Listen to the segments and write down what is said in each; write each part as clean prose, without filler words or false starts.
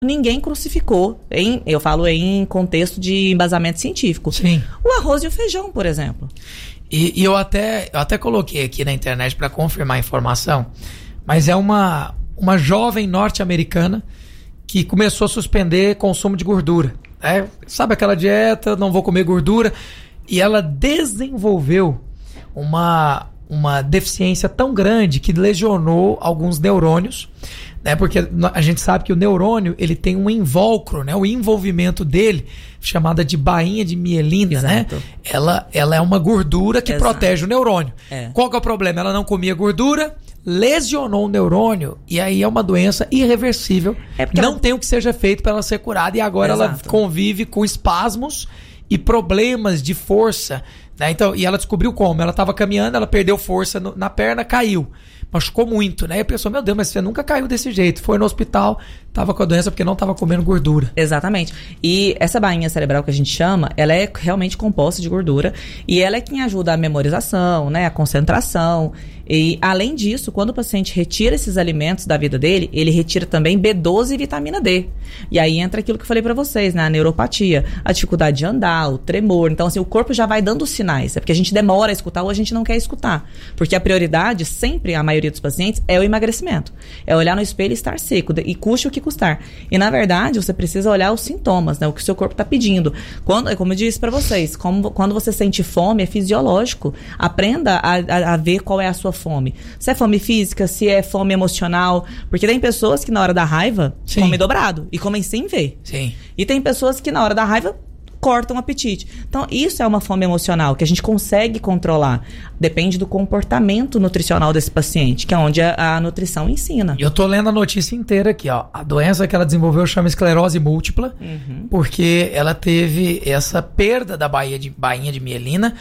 ninguém crucificou, eu falo em contexto de embasamento científico. Sim. O arroz e o feijão, por exemplo. E eu até coloquei aqui na internet para confirmar a informação, mas é uma jovem norte-americana que começou a suspender consumo de gordura. Sabe aquela dieta, não vou comer gordura? E ela desenvolveu uma deficiência tão grande que lesionou alguns neurônios, né? Porque a gente sabe que o neurônio, ele tem um invólucro, né? O envolvimento dele, chamada de bainha de mielina, exato, né? Ela é uma gordura que, exato, protege o neurônio. Qual que é o problema? Ela não comia gordura, lesionou o neurônio, e aí é uma doença irreversível. Não tem o que seja feito para ela ser curada, e agora, exato, ela convive com espasmos e problemas de força, né? Então, e ela descobriu como? Ela estava caminhando, ela perdeu força na perna, caiu. Machucou muito, né? E a pessoa, meu Deus, mas você nunca caiu desse jeito. Foi no hospital, tava com a doença porque não tava comendo gordura. Exatamente. E essa bainha cerebral que a gente chama, ela é realmente composta de gordura, e ela é quem ajuda a memorização, né? A concentração. E, além disso, quando o paciente retira esses alimentos da vida dele, ele retira também B12 e vitamina D. E aí entra aquilo que eu falei pra vocês, né? A neuropatia, a dificuldade de andar, o tremor. Então, assim, o corpo já vai dando sinais. É porque a gente demora a escutar ou a gente não quer escutar. Porque a prioridade, sempre, a maioria dos pacientes, é o emagrecimento. É olhar no espelho e estar seco. E custe o que custar. E, na verdade, você precisa olhar os sintomas, né? O que o seu corpo tá pedindo. Como eu disse pra vocês, quando você sente fome, é fisiológico. Aprenda a ver qual é a sua fome. Se é fome física, se é fome emocional. Porque tem pessoas que na hora da raiva, sim, comem dobrado e comem sem ver. Sim. E tem pessoas que na hora da raiva cortam o apetite. Então, isso é uma fome emocional que a gente consegue controlar. Depende do comportamento nutricional desse paciente, que é onde a nutrição ensina. E eu tô lendo a notícia inteira aqui, ó. A doença que ela desenvolveu chama esclerose múltipla, porque ela teve essa perda da bainha de mielina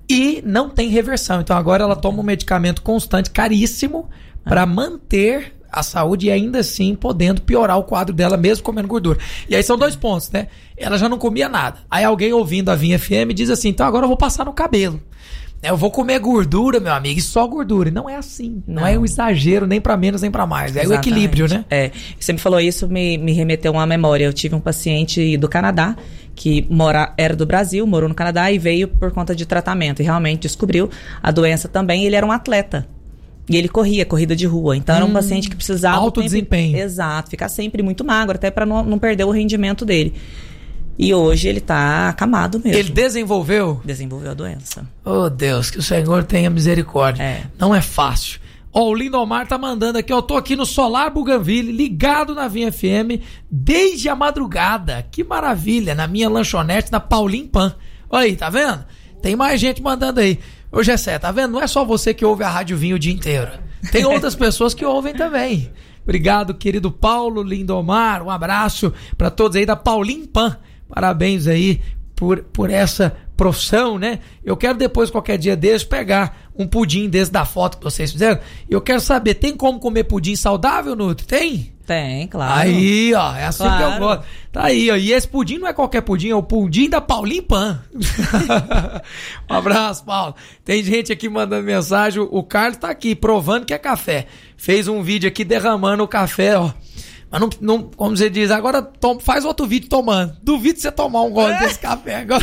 e não tem reversão. Então agora ela toma um medicamento constante, caríssimo, para manter a saúde e ainda assim podendo piorar o quadro dela mesmo comendo gordura. E aí são dois pontos, né? Ela já não comia nada. Aí alguém ouvindo a Vinha FM diz assim, então agora eu vou passar no cabelo. Eu vou comer gordura, meu amigo, e só gordura. E não é assim. Não é um exagero, nem pra menos, nem pra mais. É, exatamente, o equilíbrio, né? Você me falou isso, me remeteu a uma memória. Eu tive um paciente do Canadá, que era do Brasil, morou no Canadá e veio por conta de tratamento. E realmente descobriu a doença também. Ele era um atleta. E ele corria, corrida de rua. Então era um paciente que precisava... Alto desempenho. Exato, ficar sempre muito magro, até para não perder o rendimento dele. E hoje ele tá acamado mesmo. Ele desenvolveu? Desenvolveu a doença. Oh, Deus, que o Senhor tenha misericórdia. Não é fácil. O Lindomar tá mandando aqui, eu tô aqui no Solar Bougainville, ligado na Vinha FM, desde a madrugada. Que maravilha, na minha lanchonete, na Paulim Pan. Olha aí, tá vendo? Tem mais gente mandando aí. Ô Gessé, tá vendo? Não é só você que ouve a Rádio Vinho o dia inteiro. Tem outras pessoas que ouvem também. Obrigado, querido Paulo Lindomar. Um abraço para todos aí da Paulim Pan. Parabéns aí por essa profissão, né? Eu quero depois, qualquer dia desse, pegar um pudim desse da foto que vocês fizeram. E eu quero saber, tem como comer pudim saudável, Nutri? Tem? Tem, claro. Aí, ó, é assim que eu gosto. Tá aí, ó. E esse pudim não é qualquer pudim, é o pudim da Paulim Pan. Um abraço, Paulo. Tem gente aqui mandando mensagem. O Carlos tá aqui, provando que é café. Fez um vídeo aqui derramando o café, ó. Mas não, como você diz, agora faz outro vídeo tomando. Duvido você tomar um gole desse café agora.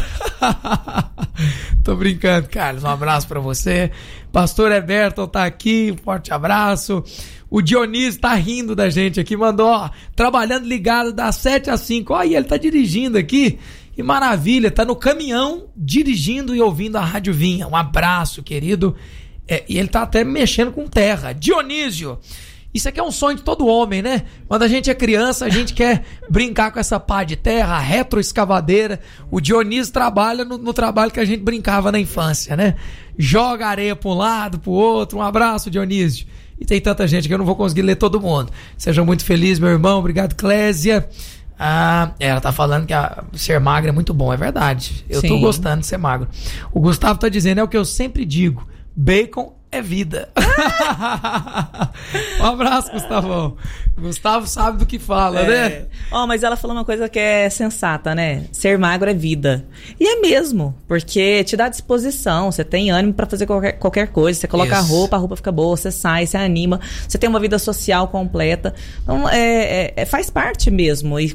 Tô brincando, Carlos. Um abraço pra você. Pastor Eberton tá aqui, um forte abraço. O Dionísio tá rindo da gente aqui, mandou, ó, trabalhando ligado das 7 às 5. Ó, e ele tá dirigindo aqui. Que maravilha, tá no caminhão, dirigindo e ouvindo a Rádio Vinha. Um abraço, querido. E ele tá até mexendo com terra. Dionísio, isso aqui é um sonho de todo homem, né? Quando a gente é criança, a gente quer brincar com essa pá de terra, retroescavadeira. O Dionísio trabalha no trabalho que a gente brincava na infância, né? Joga areia para um lado, pro outro. Um abraço, Dionísio. E tem tanta gente que eu não vou conseguir ler todo mundo. Seja muito feliz, meu irmão. Obrigado, Clésia. Ela tá falando que ser magro é muito bom. É verdade. Eu tô gostando de ser magro. O Gustavo tá dizendo, é o que eu sempre digo. Bacon é vida. Um abraço, Gustavão. Gustavo sabe do que fala, né? Mas ela falou uma coisa que é sensata, né? Ser magro é vida. E é mesmo, porque te dá disposição, você tem ânimo pra fazer qualquer coisa, você coloca a roupa fica boa, você sai, você anima, você tem uma vida social completa. Então, faz parte mesmo. E